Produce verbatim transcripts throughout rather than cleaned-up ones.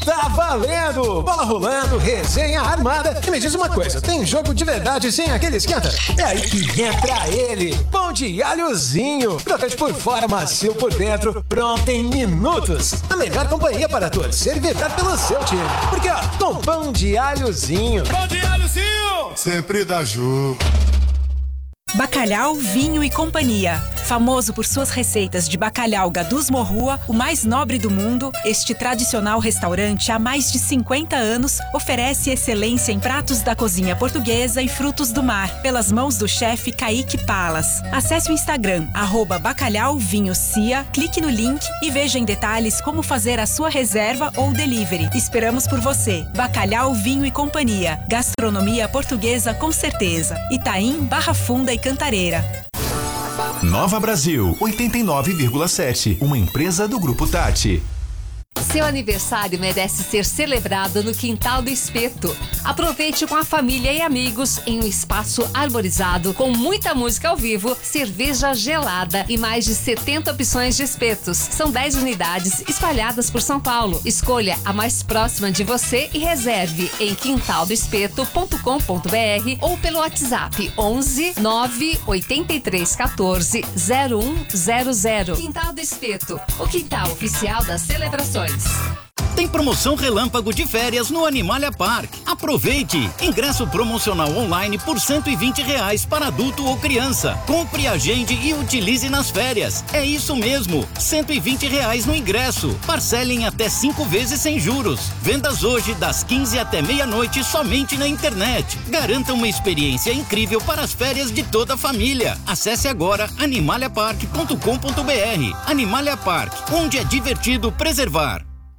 tá valendo! Bola rolando, resenha armada. E me diz uma coisa, tem jogo de verdade sem aquele esquenta? É aí que entra ele, pão de alhozinho. Crocante por fora, macio por dentro, pronto em minutos. A melhor companhia para torcer e vibrar pelo seu time. Porque, ó, com pão de alhozinho. Pão de alhozinho! Sempre dá jogo. Bacalhau, Vinho e Companhia. Famoso por suas receitas de bacalhau Gadus Morrua, o mais nobre do mundo, este tradicional restaurante há mais de cinquenta anos oferece excelência em pratos da cozinha portuguesa e frutos do mar, pelas mãos do chefe Kaique Palas. Acesse o Instagram, arroba Bacalhau Vinho Cia, clique no link e veja em detalhes como fazer a sua reserva ou delivery. Esperamos por você. Bacalhau, Vinho e Companhia. Gastronomia portuguesa com certeza. Itaim, Barra Funda e Cantareira. Nova Brasil, oitenta e nove vírgula sete, uma empresa do Grupo Tati. Seu aniversário merece ser celebrado no Quintal do Espeto. Aproveite com a família e amigos em um espaço arborizado com muita música ao vivo, cerveja gelada e mais de setenta opções de espetos. São dez unidades espalhadas por São Paulo. Escolha a mais próxima de você e reserve em quintal do espeto ponto com ponto br ou pelo WhatsApp onze nove oito três um quatro zero um zero zero. Quintal do Espeto, o quintal oficial das celebrações. Tem promoção relâmpago de férias no Animalia Park. Aproveite! Ingresso promocional online por cento e vinte reais para adulto ou criança. Compre, agende e utilize nas férias. É isso mesmo, cento e vinte reais no ingresso. Parcelem até cinco vezes sem juros. Vendas hoje das quinze até meia-noite somente na internet. Garanta uma experiência incrível para as férias de toda a família. Acesse agora animalia park ponto com ponto br. Animalia Park, onde é divertido preservar.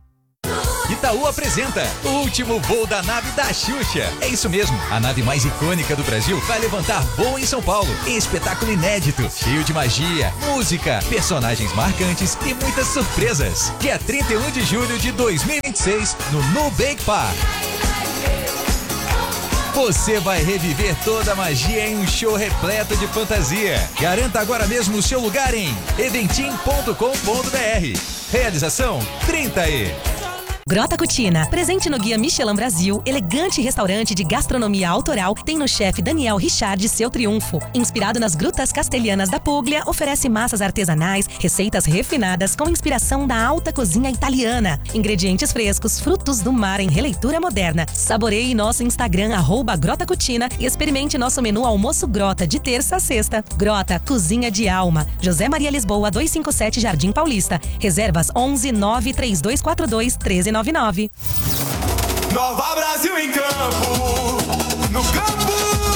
Itaú apresenta o último voo da nave da Xuxa. É isso mesmo, a nave mais icônica do Brasil vai levantar voo em São Paulo. Espetáculo inédito, cheio de magia, música, personagens marcantes e muitas surpresas. Dia trinta e um de julho de dois mil e vinte e seis, no Nubank Park. Você vai reviver toda a magia em um show repleto de fantasia. Garanta agora mesmo o seu lugar em eventim ponto com ponto br. Realização trinta e. Grota Cucina, presente no Guia Michelin Brasil, elegante restaurante de gastronomia autoral, tem no chefe Daniel Richard seu triunfo. Inspirado nas grutas castelhanas da Puglia, oferece massas artesanais, receitas refinadas com inspiração da alta cozinha italiana. Ingredientes frescos, frutos do mar em releitura moderna. Saboreie nosso Instagram, arroba Grota Cucina, e experimente nosso menu almoço Grota, de terça a sexta. Grota, cozinha de alma. José Maria Lisboa, duzentos e cinquenta e sete, Jardim Paulista. Reservas onze nove três dois quatro dois um três nove nove. Nova Brasil em campo, no campo,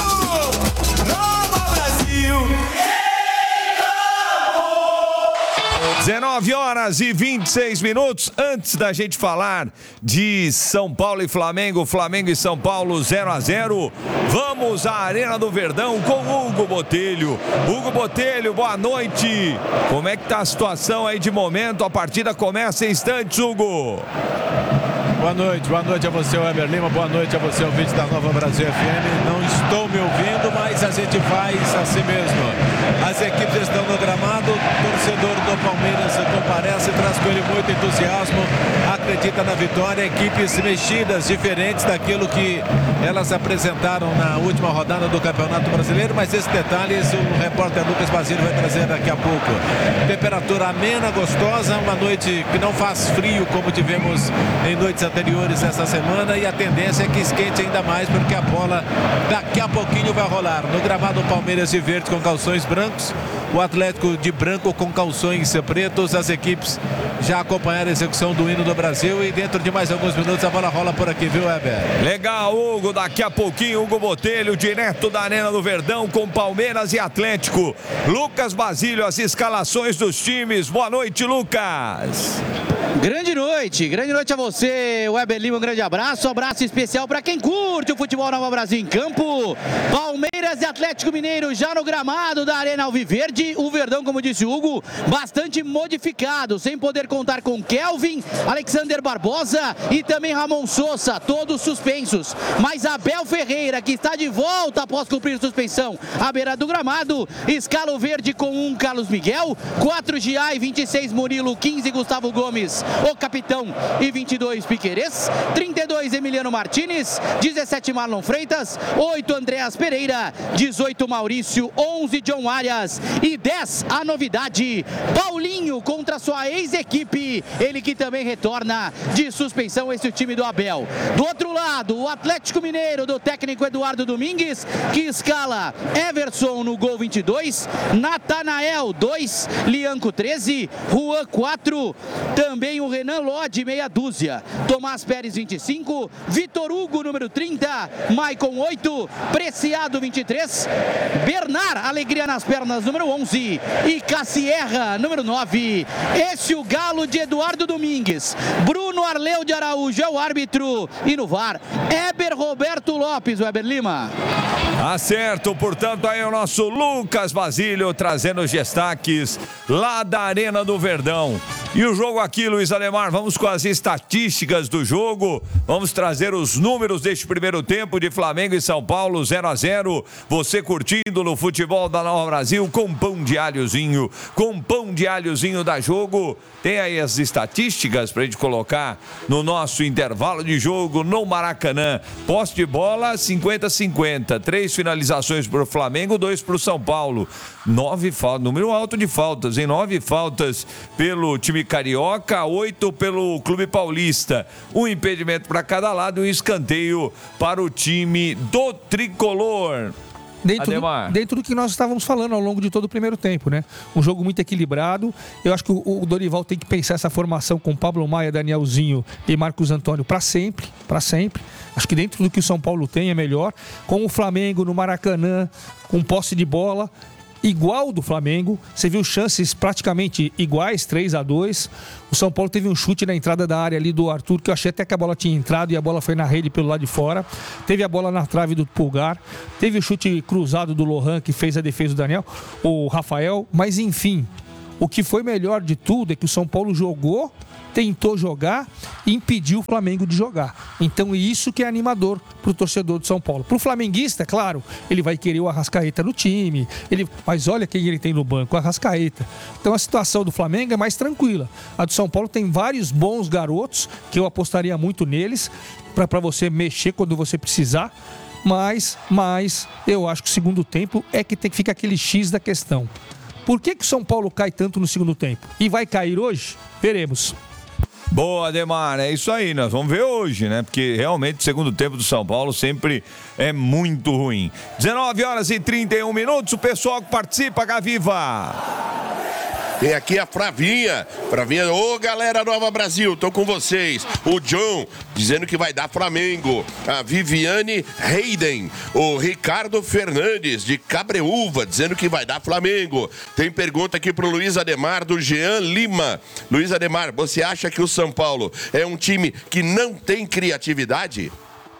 Nova Brasil em campo. dezenove horas e vinte e seis minutos. Antes da gente falar de São Paulo e Flamengo, Flamengo e São Paulo zero a zero, vamos à Arena do Verdão com Hugo Botelho. Hugo Botelho, boa noite. Como é que tá a situação aí de momento? A partida começa em instantes, Hugo. Boa noite, boa noite a você, Weber Lima, boa noite a você, ouvinte da Nova Brasil F M. Não estou me ouvindo, mas a gente faz assim mesmo. As equipes estão no gramado, o torcedor do Palmeiras comparece, traz com ele muito entusiasmo, acredita na vitória, equipes mexidas, diferentes daquilo que elas apresentaram na última rodada do Campeonato Brasileiro, mas esses detalhes o repórter Lucas Basílio vai trazer daqui a pouco. Temperatura amena, gostosa, uma noite que não faz frio como tivemos em noites anteriores essa semana, e a tendência é que esquente ainda mais, porque a bola daqui a pouquinho vai rolar. No gramado, Palmeiras de verde com calções brancos, o Atlético de branco com calções pretos. As equipes já acompanharam a execução do hino do Brasil, e dentro de mais alguns minutos a bola rola por aqui, viu, Weber? Legal, Hugo. Daqui a pouquinho, Hugo Botelho, direto da Arena do Verdão, com Palmeiras e Atlético. Lucas Basílio, as escalações dos times. Boa noite, Lucas. Grande noite, grande noite a você, Weber Lima, um grande abraço, um abraço especial para quem curte o futebol Nova Brasil em campo. Palmeiras e Atlético Mineiro já no gramado da Arena Alviverde. O Verdão, como disse o Hugo, bastante modificado, sem poder contar com Kelvin, Alexander Barbosa e também Ramon Sousa, todos suspensos. Mas Abel Ferreira, que está de volta após cumprir suspensão à beira do gramado, escala o verde com um Carlos Miguel, quatro Giai, vinte e seis Murilo, quinze Gustavo Gomes, o capitão Militão e vinte e dois Piquerez, trinta e dois Emiliano Martins, dezessete Marlon Freitas, oito Andreas Pereira, dezoito Maurício, onze John Arias e dez a novidade, Paulinho contra sua ex-equipe, ele que também retorna de suspensão, esse é o time do Abel. Do outro lado, o Atlético Mineiro do técnico Eduardo Domingues, que escala Everson no gol vinte e dois, Natanael dois, Lianco treze, Juan quatro, também o Renan Lodge meia dúzia, Tomás Pérez vinte e cinco, Vitor Hugo número trinta, Maicon oito, Preciado vinte e três, Bernard Alegria nas pernas número onze e Cassierra número nove. Esse o galo de Eduardo Domingues. Bruno Arleu de Araújo é o árbitro e no V A R Eber Roberto Lopes, o Eber Lima. Acerto, portanto, aí o nosso Lucas Basílio trazendo os destaques lá da Arena do Verdão. E o jogo aqui, Luiz Ademar, vamos com as estatísticas do jogo, vamos trazer os números deste primeiro tempo de Flamengo e São Paulo, zero a zero. Você curtindo no futebol da Nova Brasil com pão de alhozinho, com pão de alhozinho da Jogo. Tem aí as estatísticas pra gente colocar no nosso intervalo de jogo no Maracanã. Posse de bola, cinquenta a cinquenta. Três finalizações pro Flamengo, dois pro São Paulo. Nove faltas, número alto de faltas, em nove faltas pelo time carioca, oito pelo Clube Paulista. Um impedimento para cada lado e um escanteio para o time do Tricolor. Dentro do, dentro do que nós estávamos falando ao longo de todo o primeiro tempo, né? Um jogo muito equilibrado. Eu acho que o, o Dorival tem que pensar essa formação com Pablo Maia, Danielzinho e Marcos Antônio para sempre, para sempre. Acho que dentro do que o São Paulo tem é melhor. Com o Flamengo no Maracanã, com posse de bola igual do Flamengo, você viu chances praticamente iguais, três a dois. O São Paulo teve um chute na entrada da área ali do Arthur, que eu achei até que a bola tinha entrado e a bola foi na rede pelo lado de fora. Teve a bola na trave do Pulgar, teve o chute cruzado do Lohan, que fez a defesa do Daniel, o Rafael, mas enfim, o que foi melhor de tudo é que o São Paulo jogou, tentou jogar e impediu o Flamengo de jogar. Então isso que é animador para o torcedor de São Paulo. Para o flamenguista, claro, ele vai querer o Arrascaeta no time, ele... mas olha quem ele tem no banco, o Arrascaeta. Então a situação do Flamengo é mais tranquila. A do São Paulo tem vários bons garotos, que eu apostaria muito neles, para você mexer quando você precisar, mas, mas eu acho que o segundo tempo é que tem que ficar aquele X da questão. Por que que o São Paulo cai tanto no segundo tempo? E vai cair hoje? Veremos. Boa, Ademar, é isso aí, nós vamos ver hoje, né? Porque realmente o segundo tempo do São Paulo sempre é muito ruim. dezenove horas e trinta e um minutos, o pessoal que participa, Gaviva. Tem aqui a Fravinha. Fravinha, ô galera Nova Brasil, tô com vocês. O John dizendo que vai dar Flamengo. A Viviane Hayden. O Ricardo Fernandes de Cabreúva dizendo que vai dar Flamengo. Tem pergunta aqui pro Luiz Ademar do Jean Lima. Luiz Ademar, você acha que o São Paulo é um time que não tem criatividade?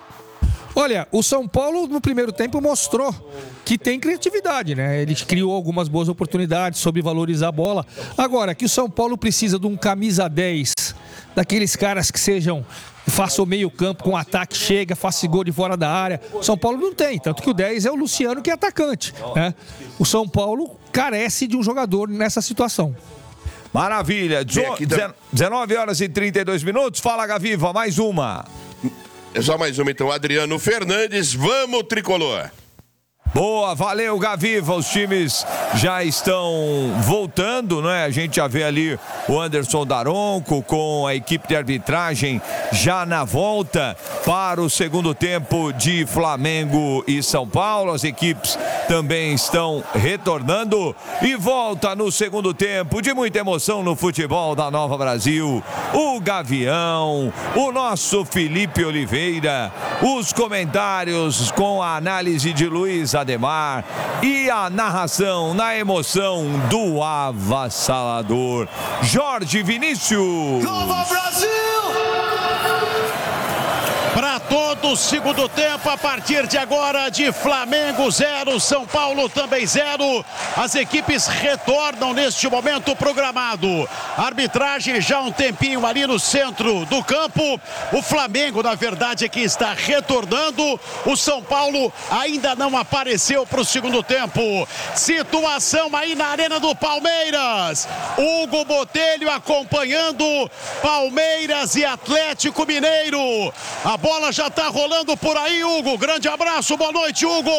Olha, o São Paulo no primeiro tempo mostrou que tem criatividade, né? Ele criou algumas boas oportunidades, soube valorizar a bola. Agora, que o São Paulo precisa de um camisa dez, daqueles caras que sejam, faça o meio campo com ataque, chega, faça gol de fora da área. O São Paulo não tem, tanto que o dez é o Luciano, que é atacante, né? O São Paulo carece de um jogador nessa situação. Maravilha, dezenove horas e trinta e dois minutos, fala Gaviva, mais uma. É só mais uma então, Adriano Fernandes, vamos Tricolor. Boa, valeu Gaviva, os times já estão voltando, né? A gente já vê ali o Anderson Daronco com a equipe de arbitragem já na volta para o segundo tempo de Flamengo e São Paulo. As equipes também estão retornando e volta no segundo tempo de muita emoção no futebol da Nova Brasil. O Gavião, o nosso Felipe Oliveira, os comentários com a análise de Luiz Ademar e a narração na emoção do avassalador Jorge Vinícius. Nova Brasil! Para todos do segundo tempo, a partir de agora, de Flamengo zero, São Paulo também zero. As equipes retornam neste momento programado. Arbitragem já um tempinho ali no centro do campo. O Flamengo, na verdade, é que está retornando. O São Paulo ainda não apareceu para o segundo tempo. Situação aí na Arena do Palmeiras. Hugo Botelho acompanhando Palmeiras e Atlético Mineiro. A bola já está rolando por aí, Hugo. Grande abraço, boa noite, Hugo.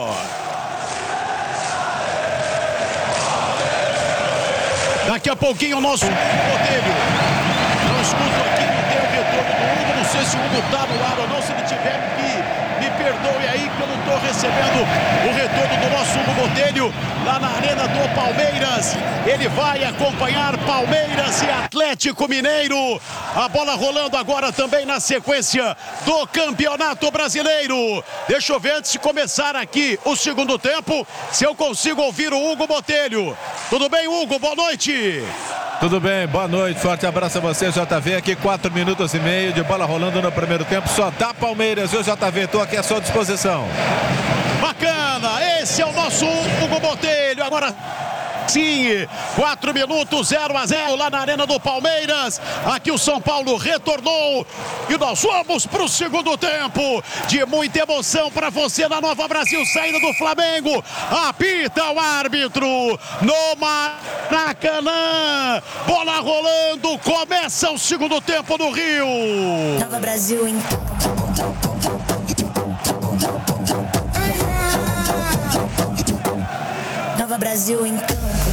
Daqui a pouquinho o nosso Botelho. Não escuto aqui, não tem o retorno do Hugo. Não sei se o Hugo está no ar ou não. Se ele tiver, que me perdoe aí que eu não estou recebendo o retorno do nosso Hugo Botelho lá na Arena do Palmeiras. Ele vai acompanhar Palmeiras e Atlético Mineiro. A bola rolando agora também na sequência do Campeonato Brasileiro. Deixa eu ver antes de começar aqui o segundo tempo, se eu consigo ouvir o Hugo Botelho. Tudo bem, Hugo? Boa noite. Tudo bem, boa noite, forte abraço a você, J V, aqui quatro minutos e meio de bola rolando no primeiro tempo, só dá Palmeiras, viu, J V, estou aqui à sua disposição. Bacana, esse é o nosso Hugo Botelho, agora sim, quatro minutos, zero a zero lá na Arena do Palmeiras. Aqui o São Paulo retornou e nós vamos para o segundo tempo de muita emoção para você na Nova Brasil, saída do Flamengo. Apita o árbitro no Maracanã. Bola rolando, começa o segundo tempo no Rio. Nova Brasil em Nova Brasil em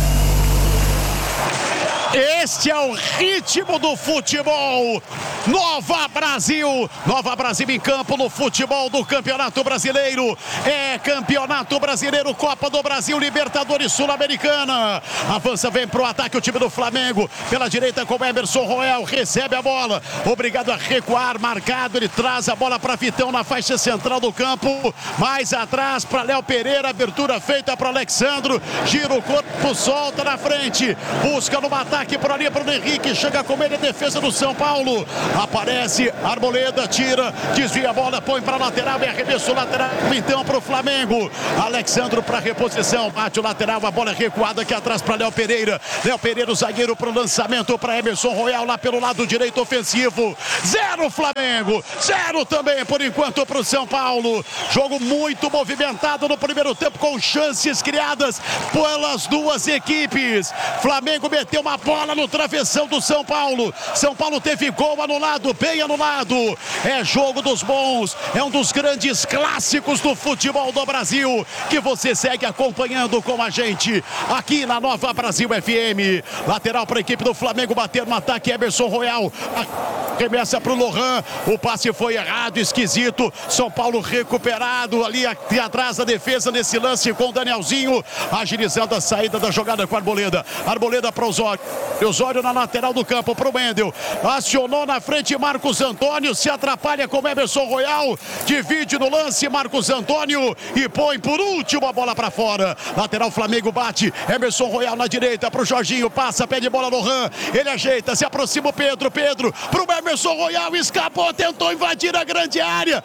Este é o ritmo do futebol. Nova Brasil. Nova Brasil em campo no futebol do Campeonato Brasileiro. É Campeonato Brasileiro, Copa do Brasil, Libertadores Sul-Americana. Avança, vem pro ataque o time do Flamengo. Pela direita com Emerson Royal. Recebe a bola. Obrigado a recuar. Marcado. Ele traz a bola para Vitão na faixa central do campo. Mais atrás para Léo Pereira. Abertura feita para Alexandro. Gira o corpo, solta na frente. Busca no ataque por ali para o Henrique. Chega com ele a defesa do São Paulo. Aparece Arboleda, tira, desvia a bola, põe para a lateral e arremesso lateral então para o Flamengo. Alexandro para reposição, bate o lateral, a bola recuada aqui atrás para Léo Pereira. Léo Pereira, o zagueiro para o lançamento para Emerson Royal lá pelo lado direito ofensivo. Zero Flamengo, zero também por enquanto para o São Paulo. Jogo muito movimentado no primeiro tempo com chances criadas pelas duas equipes. Flamengo meteu uma bola no travessão do São Paulo. São Paulo teve gol anulado, bem anulado. É jogo dos bons, é um dos grandes clássicos do futebol do Brasil, que você segue acompanhando com a gente aqui na Nova Brasil F M. Lateral para a equipe do Flamengo, bater no ataque, Emerson Royal. Remessa para o Lohan, o passe foi errado, esquisito. São Paulo recuperado ali atrás da defesa nesse lance com o Danielzinho, agilizando a saída da jogada com a Arboleda. Arboleda para o Osório. Osório na lateral do campo para o Mendel. Acionou na frente Marcos Antônio, se atrapalha com Emerson Royal. Divide no lance Marcos Antônio e põe por último a bola para fora. Lateral Flamengo bate. Emerson Royal na direita para o Jorginho. Passa, pede bola Lohan. Ele ajeita, se aproxima o Pedro. Pedro para o Emerson Royal. Escapou, tentou invadir a grande área.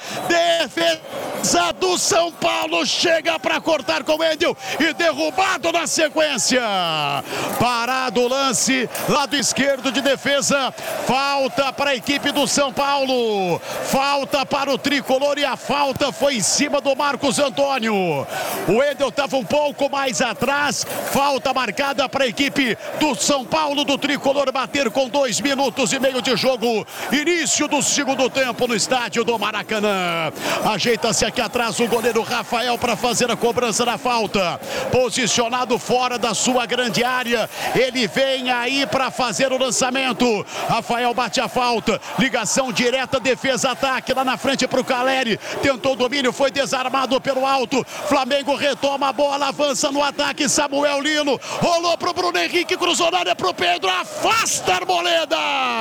Defesa do São Paulo chega para cortar com o Mendel e derrubado na sequência. Parado o lance, lado esquerdo de defesa. Falta para a equipe do São Paulo. Falta para o tricolor e a falta foi em cima do Marcos Antônio. O Wendel estava um pouco mais atrás. Falta marcada para a equipe do São Paulo, do tricolor, bater com dois minutos e meio de jogo. Início do segundo tempo no estádio do Maracanã. Ajeita-se aqui atrás o goleiro Rafael para fazer a cobrança da falta. Posicionado fora da sua grande área. Ele vem aí para fazer o lançamento. Rafael bate a falta. Ligação direta, defesa-ataque lá na frente para o Caleri. Tentou o domínio, foi desarmado pelo alto. Flamengo retoma a bola, avança no ataque. Samuel Lino rolou para o Bruno Henrique, cruzou na área para o Pedro. Afasta Arboleda.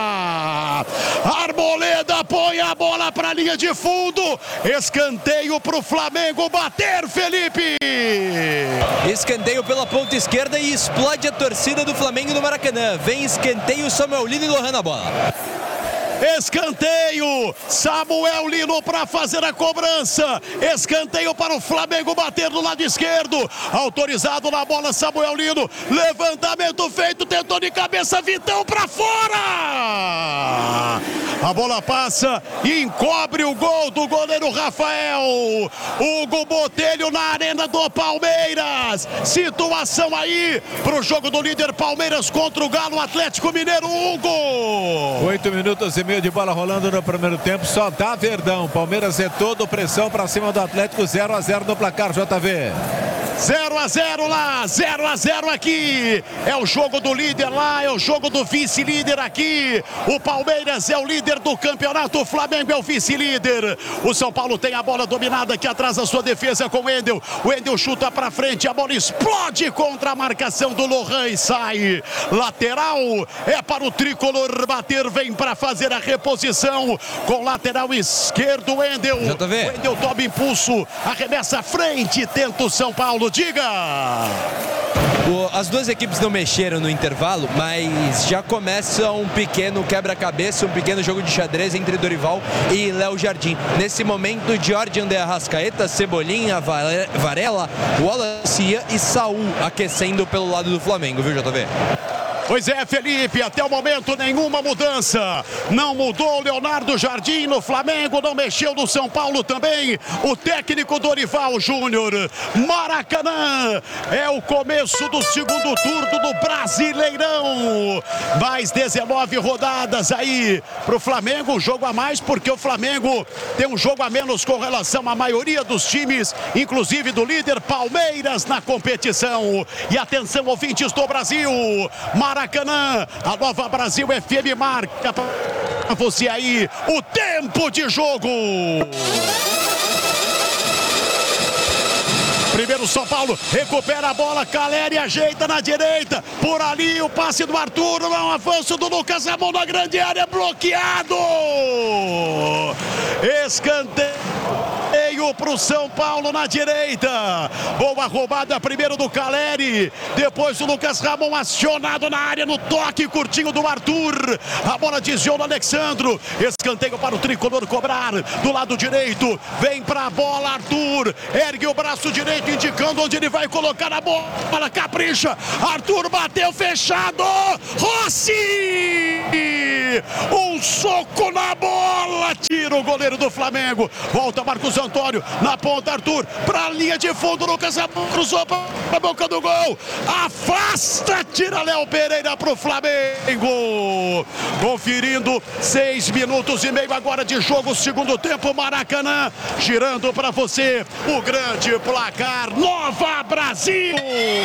Arboleda põe a bola para a linha de fundo. Escanteio para o Flamengo bater, Felipe. Escanteio pela ponta esquerda e explode a torcida do Flamengo no Maracanã. Vem escanteio, Samuel Lino e Lohan na bola. escanteio, Samuel Lino para fazer a cobrança, escanteio para o Flamengo bater do lado esquerdo, autorizado na bola Samuel Lino, levantamento feito, tentou de cabeça, Vitão para fora, a bola passa e encobre o gol do goleiro Rafael. Hugo Botelho na arena do Palmeiras, situação aí pro jogo do líder Palmeiras contra o Galo Atlético Mineiro. Hugo, oito minutos e meio de bola rolando no primeiro tempo, só dá Verdão. Palmeiras é todo pressão para cima do Atlético, zero a zero no placar, J V. zero a zero lá, zero a zero aqui. É o jogo do líder lá, é o jogo do vice-líder aqui. O Palmeiras é o líder do campeonato, o Flamengo é o vice-líder. O São Paulo tem a bola dominada aqui atrás da sua defesa com o Wendel. O Wendel chuta pra frente, a bola explode contra a marcação do Lohan e sai. Lateral é para o tricolor bater, vem para fazer a reposição com lateral esquerdo, Wendel. O Wendel toma impulso, arremessa à frente, tenta o São Paulo. Diga! As duas equipes não mexeram no intervalo, mas já começa um pequeno quebra-cabeça, um pequeno jogo de xadrez entre Dorival e Léo Jardim. Nesse momento, Jorge André Arrascaeta, Cebolinha, Varela, Wallace e Saul aquecendo pelo lado do Flamengo, viu, J V? Pois é, Felipe, até o momento nenhuma mudança. Não mudou o Leonardo Jardim no Flamengo, não mexeu no São Paulo também. O técnico Dorival Júnior. Maracanã é o começo do segundo turno do Brasileirão. Mais dezenove rodadas aí pro Flamengo, um jogo a mais, porque o Flamengo tem um jogo a menos com relação à maioria dos times, inclusive do líder Palmeiras na competição. E atenção, ouvintes do Brasil, Maracanã, a Nova Brasil F M marca para você aí o tempo de jogo. Primeiro São Paulo, recupera a bola, Caleri ajeita na direita, por ali o passe do Arthur, não, avanço do Lucas Ramon na grande área, bloqueado! Escanteio pro São Paulo na direita, boa roubada primeiro do Caleri, depois o Lucas Ramon acionado na área no toque curtinho do Arthur, a bola desviou no Alexandro, escanteio para o tricolor cobrar, do lado direito, vem pra bola Arthur, ergue o braço direito indicando onde ele vai colocar a bola, capricha, Arthur bateu fechado, Rossi, um soco na bola, tira o goleiro do Flamengo, volta Marcos Antônio, na ponta Arthur, pra linha de fundo, Lucas cruzou pra boca do gol, afasta, tira Léo Pereira pro Flamengo, conferindo seis minutos e meio agora de jogo, segundo tempo, Maracanã, girando pra você o grande placar, Nova Brasil!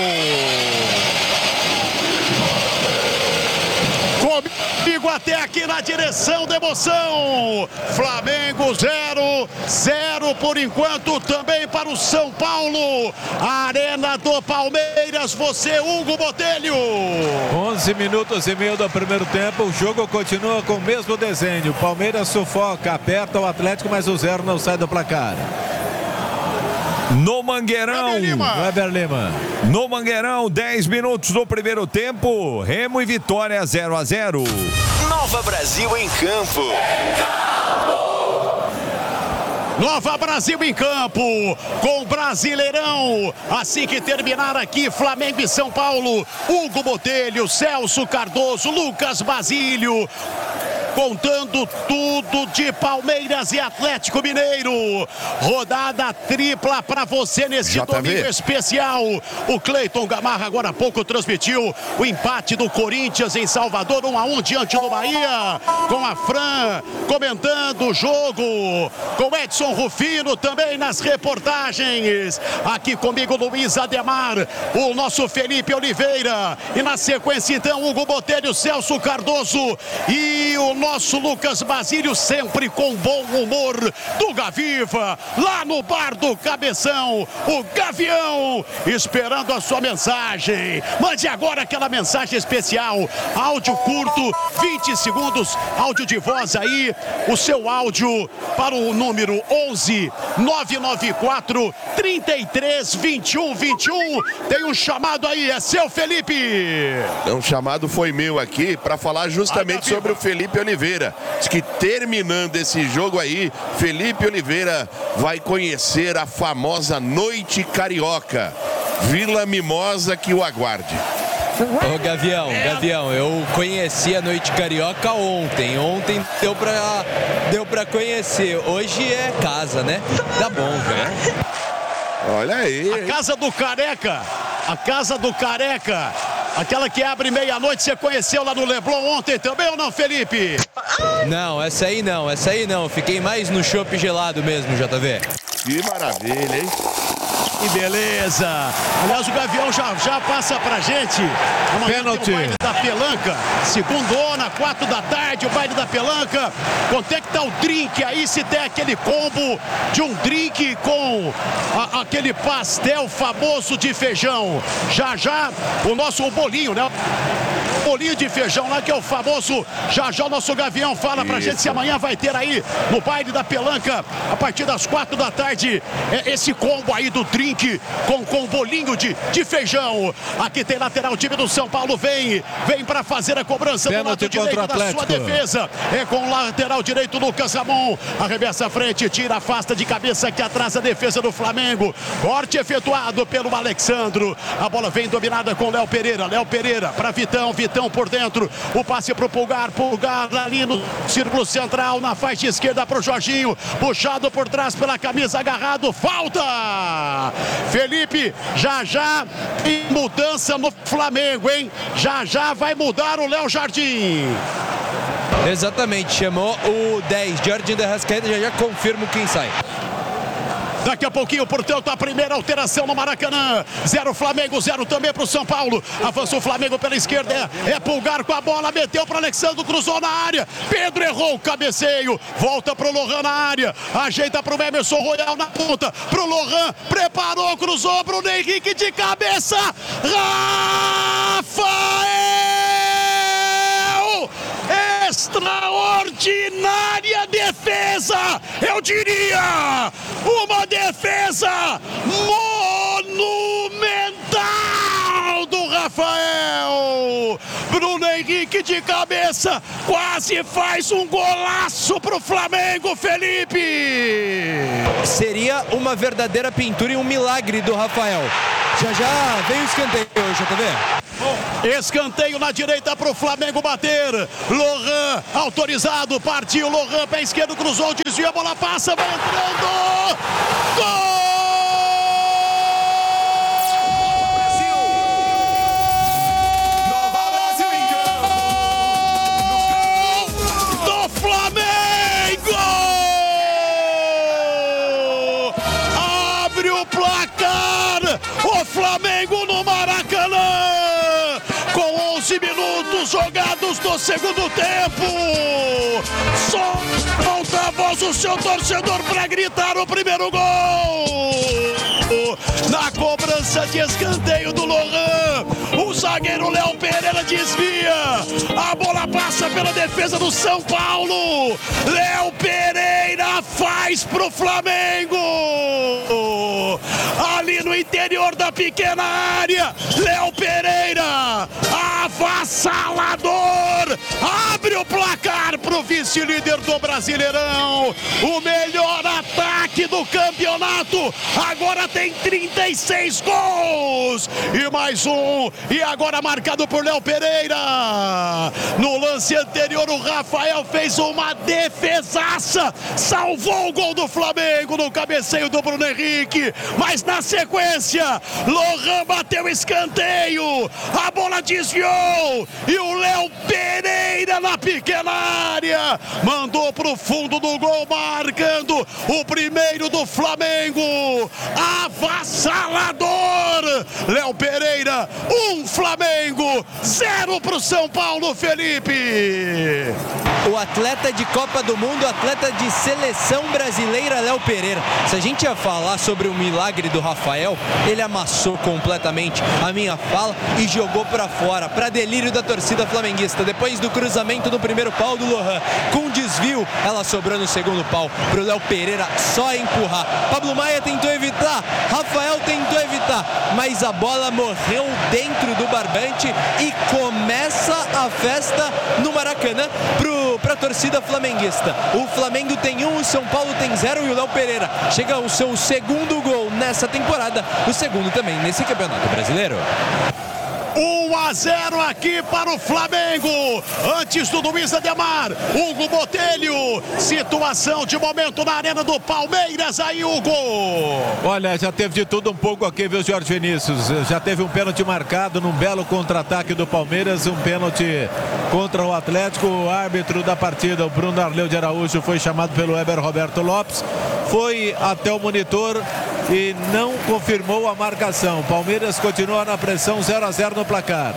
Comigo até aqui na direção da emoção, Flamengo zero, zero por enquanto também para o São Paulo, Arena do Palmeiras, você, Hugo Botelho. onze minutos e meio do primeiro tempo, o jogo continua com o mesmo desenho, Palmeiras sufoca, aperta o Atlético, mas o zero não sai do placar. No Mangueirão, Weber Lima. No Mangueirão, dez minutos do primeiro tempo, Remo e Vitória zero a zero. Nova Brasil em campo. Nova Brasil em campo, com Brasileirão. Assim que terminar aqui, Flamengo e São Paulo, Hugo Botelho, Celso Cardoso, Lucas Basílio, contando tudo de Palmeiras e Atlético Mineiro. Rodada tripla para você nesse J V. domingo especial. O Cleiton Gamarra agora há pouco transmitiu o empate do Corinthians em Salvador, um a um diante do Bahia, com a Fran comentando o jogo, com Edson Rufino também nas reportagens. Aqui comigo Luiz Ademar, o nosso Felipe Oliveira, e na sequência então Hugo Botelho, Celso Cardoso e o nosso Lucas Basílio, sempre com bom humor do Gaviva, lá no bar do Cabeção, o Gavião, esperando a sua mensagem. Mande agora aquela mensagem especial, áudio curto, vinte segundos, áudio de voz aí, o seu áudio para o número onze nove nove quatro, trinta e três, vinte e um, vinte e um. Tem um chamado aí, é seu, Felipe. Um chamado foi meu aqui para falar justamente sobre o Felipe Oliveira. Oliveira. Diz que terminando esse jogo aí, Felipe Oliveira vai conhecer a famosa Noite Carioca. Vila Mimosa que o aguarde. Ô Gavião, Gavião, eu conheci a Noite Carioca ontem. Ontem deu pra, deu pra conhecer. Hoje é casa, né? Tá bom, velho. Olha aí. A casa do Careca. A casa do Careca. Aquela que abre meia-noite, você conheceu lá no Leblon ontem também ou não, Felipe? Não, essa aí não, essa aí não. Fiquei mais no chopp gelado mesmo, J V. Que maravilha, hein? Que beleza! Aliás, o Gavião já, já passa pra gente. Pênalti. O baile da Pelanca. Segundona, quatro da tarde, o baile da Pelanca. Quanto é que tá o drink aí? Se tem aquele combo de um drink com a, aquele pastel famoso de feijão. Já já, o nosso o bolinho, né? Bolinho de feijão lá, que é o famoso. Já já o nosso Gavião fala pra gente se amanhã vai ter aí no baile da Pelanca, a partir das quatro da tarde, é esse combo aí do drink com, com bolinho de, de feijão. Aqui tem lateral, o time do São Paulo vem, vem pra fazer a cobrança do lado direito da sua defesa. É com o lateral direito Lucas Ramon. Arremessa à frente, tira, afasta de cabeça que atrasa a defesa do Flamengo. Corte efetuado pelo Alexandro. A bola vem dominada com Léo Pereira. Léo Pereira pra Vitão, Vitão por dentro, o passe pro Pulgar, Pulgar ali no círculo central, na faixa esquerda pro Jorginho, puxado por trás pela camisa, agarrado, falta! Felipe, já já tem mudança no Flamengo, hein? Já já vai mudar o Léo Jardim. Exatamente, chamou o dez, Jardim de Arrascaeta, já já confirmo quem sai. Daqui a pouquinho, portanto, a primeira alteração no Maracanã. Zero Flamengo, zero também para o São Paulo. Avança o Flamengo pela esquerda. É, é Pulgar com a bola. Meteu para Alexandre, cruzou na área. Pedro errou o cabeceio. Volta para o Lohan na área. Ajeita para o Emerson Royal na ponta. Para o Lohan. Preparou, cruzou. Bruno Henrique de cabeça. Rafael! Extraordinária defesa, eu diria, uma defesa monumental do Rafael. Bruno Henrique de cabeça quase faz um golaço pro Flamengo, Felipe. Seria uma verdadeira pintura e um milagre do Rafael. Já já vem o escanteio, J V. Escanteio na direita para o Flamengo bater. Lohan autorizado, partiu Lohan, pé esquerdo, cruzou, desvia, a bola passa, vai entrando. Gol! Flamengo no Maracanã, com onze minutos jogados no segundo tempo. Só falta a voz do seu torcedor para gritar o primeiro gol. Na cobrança de escanteio do Lohan, o zagueiro Léo Pereira desvia. A bola passa pela defesa do São Paulo. Léo Pereira faz pro Flamengo. Ali no interior da pequena área, Léo Pereira, avassalador, abre o placar pro vice-líder do Brasileirão. O melhor ataque do campeonato, agora tem trinta e seis gols. E mais um, e agora marcado por Léo Pereira. No lance anterior, o Rafael fez uma defesaça, salvou o gol do Flamengo no cabeceio do Bruno Henrique. Mas na sequência, Lohan bateu escanteio, a bola desviou e o Léo Pereira na pequena área mandou pro fundo do gol, marcando o primeiro do Flamengo. Avassalador! Léo Pereira, um Flamengo, zero pro São Paulo, Felipe. O atleta de Copa do Mundo, atleta de seleção brasileira, Léo Pereira. Se a gente ia falar sobre o milagre do Rafael, ele amassou completamente a minha fala e jogou pra fora, pra delírio da torcida flamenguista. Depois do cruzamento do primeiro pau do Lohan, com desvio, ela sobrou no segundo pau pro Léo Pereira só empurrar. Pablo Maia tentou evitar, Rafael tentou evitar, mas a bola morreu dentro do barbante e começa a festa no Maracanã pro Brasil para a torcida flamenguista. O Flamengo tem um, o São Paulo tem zero e o Léo Pereira chega ao seu segundo gol nessa temporada, o segundo também nesse Campeonato Brasileiro. um a zero aqui para o Flamengo. Antes do Luiz Ademar, Hugo Botelho. Situação de momento na arena do Palmeiras. Aí, Hugo. Olha, já teve de tudo um pouco aqui, viu, Jorge Vinícius? Já teve um pênalti marcado num belo contra-ataque do Palmeiras. Um pênalti contra o Atlético. O árbitro da partida, o Bruno Arleu de Araújo, foi chamado pelo Weber Roberto Lopes. Foi até o monitor e não confirmou a marcação. Palmeiras continua na pressão, zero a zero no placar.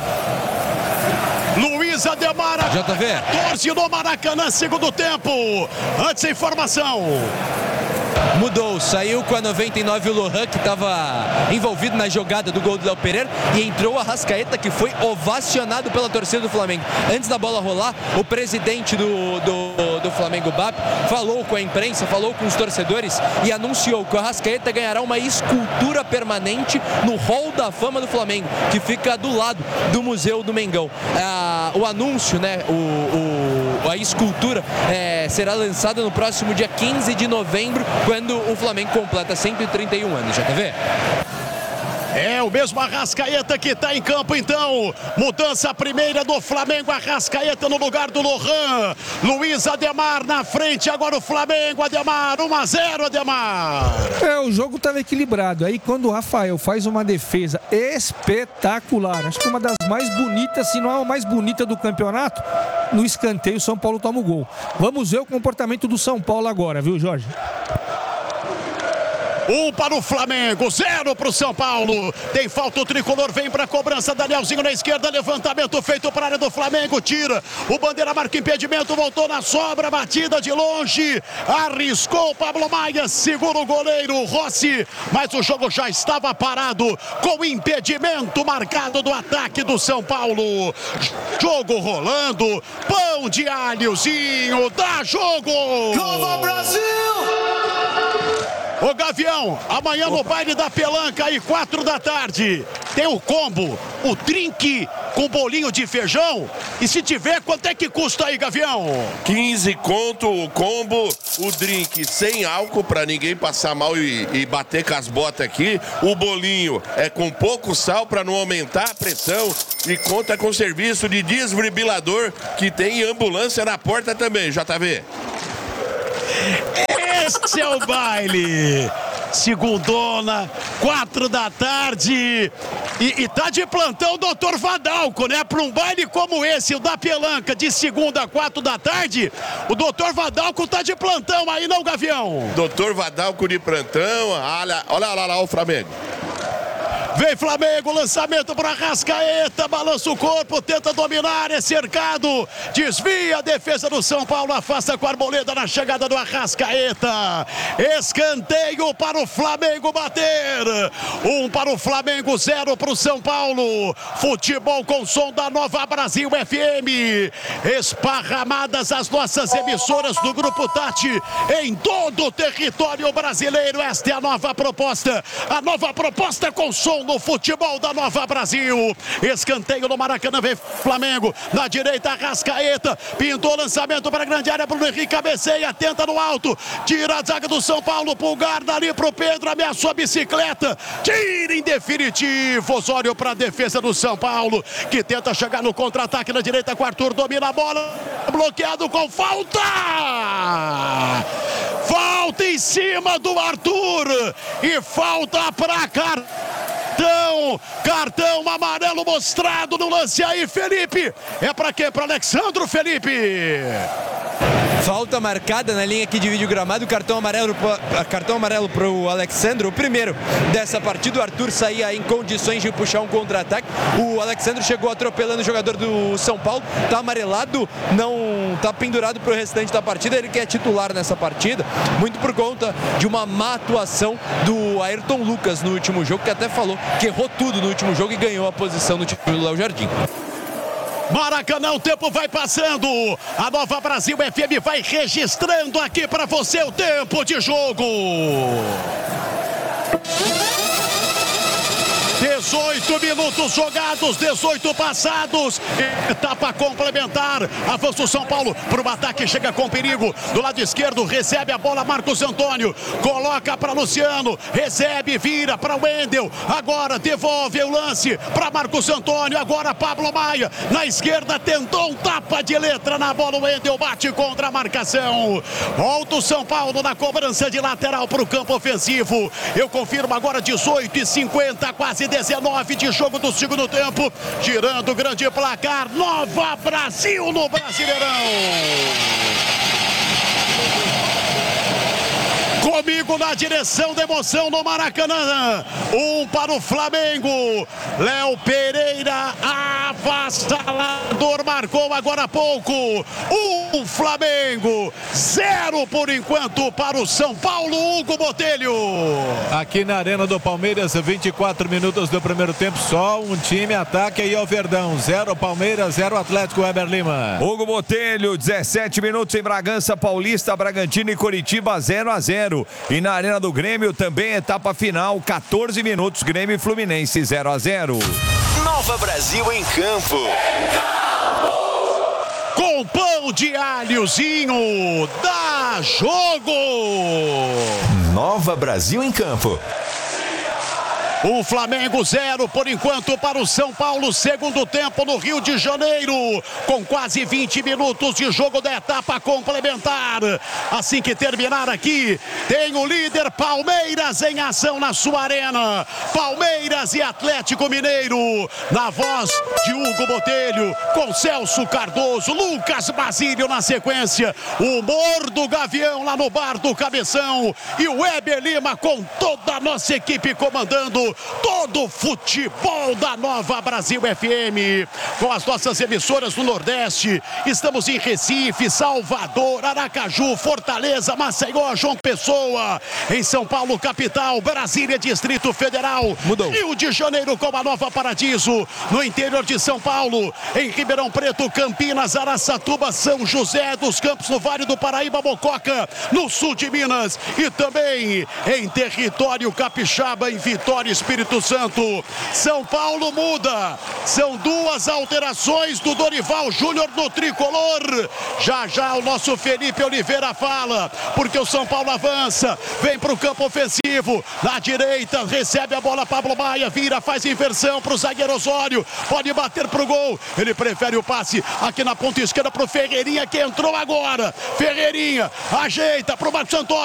Luiz Ademar, J V. quatorze no Maracanã, segundo tempo. Antes a informação. Mudou, saiu com a noventa e nove o Lohan, que estava envolvido na jogada do gol do Léo Pereira, e entrou o Arrascaeta, que foi ovacionado pela torcida do Flamengo. Antes da bola rolar, o presidente do, do, do Flamengo, B A P, falou com a imprensa, falou com os torcedores e anunciou que o Arrascaeta ganhará uma escultura permanente no Hall da Fama do Flamengo, que fica do lado do Museu do Mengão. Ah, o anúncio, né, o, o, a escultura é, será lançada no próximo dia quinze de novembro, quando o Flamengo completa cento e trinta e um anos. Já tá vendo? É o mesmo Arrascaeta que está em campo, então. Mudança primeira do Flamengo. Arrascaeta no lugar do Lohan. Luiz Ademar na frente. Agora o Flamengo. Ademar, um a zero, Ademar. É, o jogo estava equilibrado. Aí quando o Rafael faz uma defesa espetacular, acho que uma das mais bonitas, se não é a mais bonita do campeonato, no escanteio o São Paulo toma o gol. Vamos ver o comportamento do São Paulo agora, viu, Jorge? Um para o Flamengo, zero para o São Paulo. Tem falta, o tricolor vem para a cobrança. Danielzinho na esquerda, levantamento feito para a área do Flamengo. Tira, o bandeira marca impedimento, voltou na sobra, batida de longe. Arriscou o Pablo Maia, segura o goleiro Rossi. Mas o jogo já estava parado com impedimento marcado do ataque do São Paulo. Jogo rolando, pão de alhozinho, dá jogo. Nova Brasil! Ô Gavião, amanhã no baile da Pelanca, aí quatro da tarde, tem o combo, o drink com bolinho de feijão. E se tiver, quanto é que custa aí, Gavião? quinze conto o combo, o drink sem álcool pra ninguém passar mal e, e bater com as botas aqui. O bolinho é com pouco sal pra não aumentar a pressão e conta com serviço de desfibrilador que tem ambulância na porta também, J V. Esse é o baile. Segundona, quatro da tarde. E, e tá de plantão o doutor Vadalco, né? Para um baile como esse, o da Pelanca, de segunda a quatro da tarde, o doutor Vadalco tá de plantão aí, não, Gavião? doutor Vadalco de plantão. Olha, olha lá, lá o Flamengo. Vem Flamengo, lançamento para Arrascaeta, balança o corpo, tenta dominar, é cercado, desvia a defesa do São Paulo, afasta com a Arboleda na chegada do Arrascaeta. Escanteio para o Flamengo bater. Um para o Flamengo, zero para o São Paulo. Futebol com som da Nova Brasil F M. Esparramadas as nossas emissoras do Grupo Tati em todo o território brasileiro. Esta é a nova proposta, a nova proposta com som no futebol da Nova Brasil. Escanteio no Maracanã, vem Flamengo, na direita Arrascaeta, pintou lançamento para a grande área, Bruno Henrique cabeceia, tenta no alto, tira a zaga do São Paulo, pulgar dali pro Pedro, ameaçou a bicicleta, tira em definitivo, Osório para a defesa do São Paulo, que tenta chegar no contra-ataque na direita com Arthur, domina a bola, bloqueado com falta! Falta em cima do Arthur e falta para cá. Cartão, cartão amarelo mostrado no lance aí, Felipe. É pra quê? Pra Alexandro, Felipe. Falta marcada na linha que divide o gramado, cartão amarelo, cartão amarelo pro Alexandro, o primeiro dessa partida. O Arthur saía em condições de puxar um contra-ataque. O Alexandro chegou atropelando o jogador do São Paulo, tá amarelado, não tá pendurado pro restante da partida. Ele que é titular nessa partida, muito por conta de uma má atuação do Ayrton Lucas no último jogo, que até falou que errou tudo no último jogo e ganhou a posição no time do Léo Jardim. Maracanã, o tempo vai passando. A Nova Brasil F M vai registrando aqui para você o tempo de jogo. dezoito minutos jogados, dezoito passados. Etapa complementar. Avança o São Paulo para o ataque, chega com perigo. Do lado esquerdo, recebe a bola Marcos Antônio. Coloca para Luciano. Recebe, vira para Wendel. Agora devolve o lance para Marcos Antônio. Agora Pablo Maia. Na esquerda tentou um tapa de letra na bola. O Wendel bate contra a marcação. Volta o São Paulo na cobrança de lateral para o campo ofensivo. Eu confirmo agora dezoito e cinquenta, quase dezenove de jogo do segundo tempo. Girando o grande placar. Nova Brasil no Brasileirão. Comigo na direção da emoção no Maracanã. Um para o Flamengo. Léo Pereira, avassalador, marcou agora há pouco. Um Flamengo, zero por enquanto para o São Paulo. Hugo Botelho. Aqui na Arena do Palmeiras, vinte e quatro minutos do primeiro tempo. Só um time ataque aí ao Verdão. Zero Palmeiras, zero Atlético. Weber Lima. Hugo Botelho, dezessete minutos em Bragança Paulista, Bragantino e Coritiba, zero a zero. E na Arena do Grêmio também etapa final, quatorze minutos, Grêmio e Fluminense, zero a zero. Nova Brasil em campo. Com pão de alhozinho, dá jogo. Nova Brasil em campo. O Flamengo zero por enquanto para o São Paulo, segundo tempo no Rio de Janeiro, com quase vinte minutos de jogo da etapa complementar. Assim que terminar aqui, tem o líder Palmeiras em ação na sua arena. Palmeiras e Atlético Mineiro, na voz de Hugo Botelho, com Celso Cardoso, Lucas Basílio na sequência, o humor do Gavião lá no bar do Cabeção e o Weber Lima com toda a nossa equipe comandando todo o futebol da Nova Brasil F M, com as nossas emissoras do Nordeste. Estamos em Recife, Salvador, Aracaju, Fortaleza, Maceió, João Pessoa, em São Paulo, capital, Brasília, Distrito Federal, Mudou. Rio de Janeiro com a Nova Paradiso, no interior de São Paulo, em Ribeirão Preto, Campinas, Araçatuba, São José dos Campos, no Vale do Paraíba, Mococa, no sul de Minas, e também em território capixaba, em Vitória, Espírito Santo. São Paulo muda. São duas alterações do Dorival Júnior no tricolor. Já já o nosso Felipe Oliveira fala, porque o São Paulo avança, vem para o campo ofensivo, na direita, recebe a bola Pablo Maia, vira, faz inversão para o zagueiro Osório, pode bater para o gol, ele prefere o passe aqui na ponta esquerda para o Ferreirinha, que entrou agora. Ferreirinha ajeita para o Marcos Antônio.